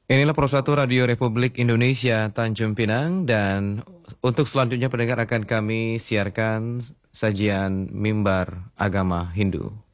Inilah Persatu Radio Republik Indonesia Tanjung Pinang dan untuk selanjutnya pendengar akan kami siarkan sajian mimbar agama Hindu.